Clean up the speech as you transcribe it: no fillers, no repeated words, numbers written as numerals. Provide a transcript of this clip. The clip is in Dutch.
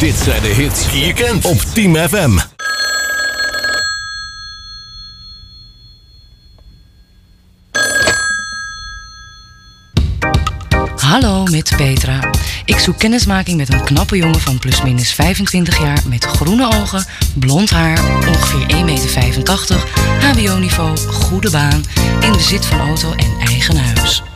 Dit zijn de hits die je kent op Team FM. Hallo, met Petra. Ik zoek kennismaking met een knappe jongen van plusminus 25 jaar... met groene ogen, blond haar, ongeveer 1,85 meter... hbo-niveau, goede baan, in bezit van auto en eigen huis.